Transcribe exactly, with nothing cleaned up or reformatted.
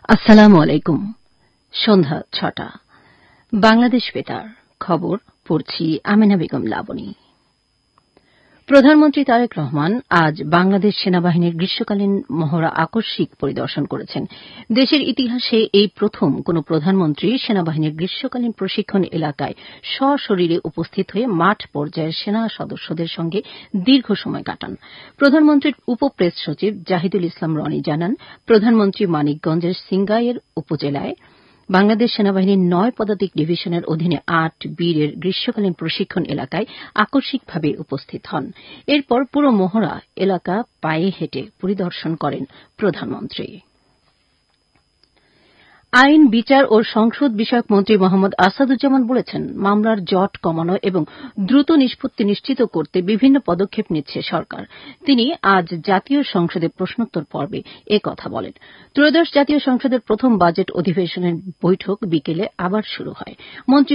আসসালামু আলাইকুম। সন্ধ্যা ছটা বাংলাদেশ বেতার খবর পড়ছি আমেনা বেগম লাবণী। প্রধানমন্ত্রী তারেক রহমান আজ বাংলাদেশ সেনাবাহিনীর গ্রীষ্মকালীন মহড়া আকস্মিক পরিদর্শন করেছেন। দেশের ইতিহাসে এই প্রথম কোন প্রধানমন্ত্রী সেনাবাহিনীর গ্রীষ্মকালীন প্রশিক্ষণ এলাকায় সশরীরে উপস্থিত হয়ে মাঠ পর্যায়ের সেনা সদস্যদের সঙ্গে দীর্ঘ সময় কাটান। প্রধানমন্ত্রীর উপ প্রেস সচিব জাহিদুল ইসলাম রনি জানান, প্রধানমন্ত্রী মানিকগঞ্জের সিংগাইর উপজেলায় বাংলাদেশ সেনাবাহিনীর নয় পদাতিক ডিভিশনের অধীনে আট বীরের গ্রীষ্মকালীন প্রশিক্ষণ এলাকায় আকস্মিকভাবে উপস্থিত হন। এরপর পুরো মহড়া এলাকা পায়ে হেঁটে পরিদর্শন করেন প্রধানমন্ত্রী। আইন, বিচার ও সংসদ বিষয়ক মন্ত্রী মোহাম্মদ আসাদুজ্জামান বলেছেন, মামলার জট কমানো এবং দ্রুত নিষ্পত্তি নিশ্চিত করতে বিভিন্ন পদক্ষেপ নিচ্ছে সরকার। তিনি আজ জাতীয় সংসদে প্রশ্নোত্তর পর্বে এ কথা বলেন। ত্রয়োদশ জাতীয় সংসদের প্রথম বাজেট অধিবেশনের বৈঠক বিকেলে আবার শুরু হয়। মন্ত্রী